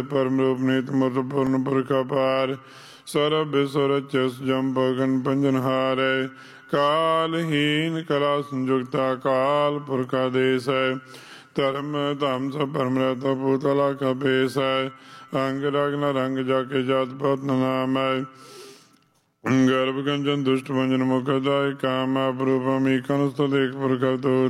परम रूप नीत मुत पूर्ण पुरखा पार सरब सुरच जम पगन पंजन हारे कालहीन कला संयुक्ता काल पुरखा देश है धर्म धाम सब परम रहता पूतला का बेस है अंग रंग रंग जाके जात पात नाम है गर्भ गंजन दुष्ट भंजन मुखदाय काम अपरूपम कनुस्त देख पुरखा तो